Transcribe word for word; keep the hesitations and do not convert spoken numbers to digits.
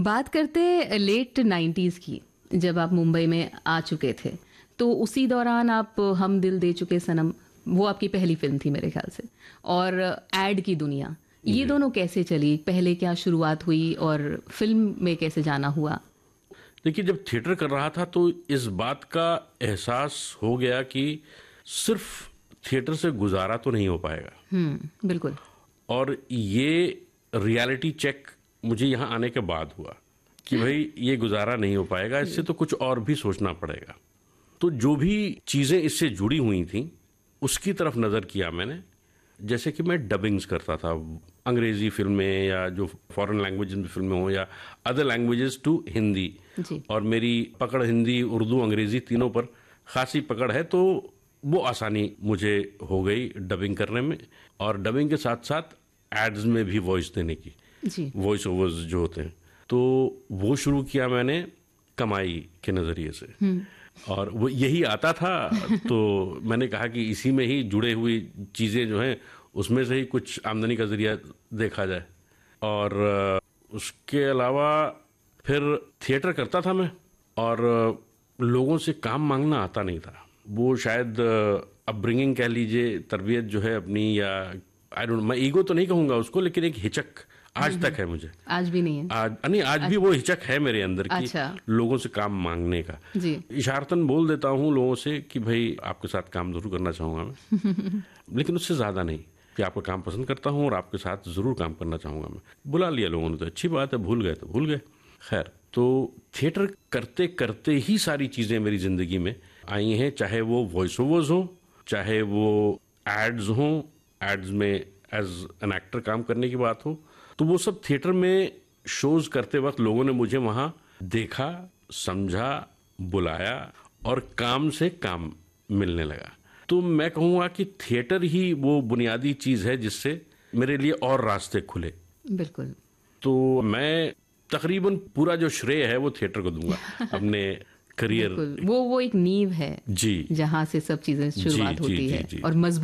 बात करते late nineties की, जब आप मुंबई में आ चुके थे, तो उसी दौरान आप हम दिल दे चुके सनम, वो आपकी पहली फिल्म थी मेरे ख्याल से, और एड की दुनिया, ये दोनों कैसे चली? पहले क्या शुरुआत हुई और फिल्म में कैसे जाना हुआ? देखिए, जब थिएटर कर रहा था तो इस बात का एहसास हो गया कि सिर्फ थिएटर से गुजारा तो नहीं हो पाएगा। हम्म, बिल्कुल। और ये रियलिटी चेक मुझे यहाँ आने के बाद हुआ कि भाई ये गुजारा नहीं हो पाएगा, इससे तो कुछ और भी सोचना पड़ेगा। तो जो भी चीज़ें इससे जुड़ी हुई थी उसकी तरफ नज़र किया मैंने। जैसे कि मैं डबिंग्स करता था, अंग्रेज़ी फिल्में या जो फॉरेन लैंग्वेज में फिल्में हों या अदर लैंग्वेजेस टू हिंदी, और मेरी पकड़ हिंदी, उर्दू, अंग्रेज़ी तीनों पर खासी पकड़ है, तो वो आसानी मुझे हो गई डबिंग करने में। और डबिंग के साथ साथ एड्स में भी वॉइस देने की, वॉइस ओवर्स जो होते हैं, तो वो शुरू किया मैंने कमाई के नज़रिए से, और वो यही आता था। तो मैंने कहा कि इसी में ही जुड़े हुई चीज़ें जो हैं उसमें से ही कुछ आमदनी का ज़रिया देखा जाए। और उसके अलावा फिर थिएटर करता था मैं, और लोगों से काम मांगना आता नहीं था। वो शायद अपब्रिंगिंग कह लीजिए, तरबियत जो है अपनी, या आई डोंट, मैं ईगो तो नहीं कहूँगा उसको, लेकिन एक हिचक आज तक है मुझे। आज भी नहीं है? आज नहीं, आज भी वो हिचक है मेरे अंदर की, अच्छा। लोगों से काम मांगने का। जी। इशारतन बोल देता हूँ लोगों से कि भाई आपके साथ काम जरूर करना चाहूँगा मैं, लेकिन उससे ज़्यादा नहीं कि आपका काम पसंद करता हूँ और आपके साथ ज़रूर काम करना चाहूँगा मैं। बुला लिया लोगों ने तो अच्छी बात है, भूल गए तो भूल गए। खैर, तो थिएटर करते करते ही सारी चीज़ें मेरी ज़िंदगी में आई हैं, चाहे वो वॉइस ओवर्स हों, चाहे वो एड्स हों, एड्स में एज एन एक्टर काम करने की बात हो, तो वो सब थिएटर में शोज करते वक्त लोगों ने मुझे वहाँ देखा, समझा, बुलाया, और काम से काम मिलने लगा। तो मैं कहूँगा कि थिएटर ही वो बुनियादी चीज़ है जिससे मेरे लिए और रास्ते खुले। बिल्कुल। तो मैं तकरीबन पूरा जो श्रेय है वो थिएटर को दूंगा अपने करियर। वो वो एक नींव है जी, जहाँ से सब चीज़ें शुरुआत होती है और मजबूत